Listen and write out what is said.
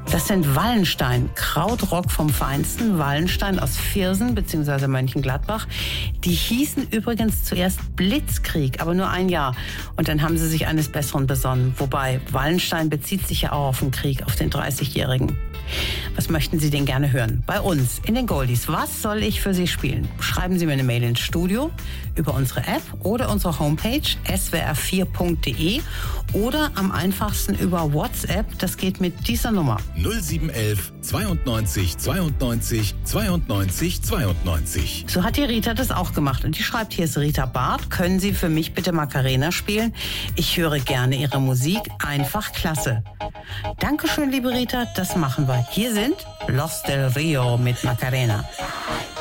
Das sind Wallenstein, Krautrock vom Feinsten, Wallenstein aus Viersen bzw. Mönchengladbach. Die hießen übrigens zuerst Blitzkrieg, aber nur ein Jahr. Und dann haben sie sich eines Besseren besonnen. Wobei, Wallenstein bezieht sich ja auch auf den Krieg, auf den 30-Jährigen. Was möchten Sie denn gerne hören? Bei uns, in den Goldies. Was soll ich für Sie spielen? Schreiben Sie mir eine Mail ins Studio über unsere App oder unsere Homepage swr4.de oder am einfachsten über WhatsApp. Das geht mit dieser Nummer. 0711 92 92 92 92. So hat die Rita das auch gemacht. Und die schreibt, hier ist Rita Barth. Können Sie für mich bitte Macarena spielen? Ich höre gerne Ihre Musik. Einfach klasse. Dankeschön, liebe Rita. Das machen wir. Hier sind Los del Rio mit Macarena.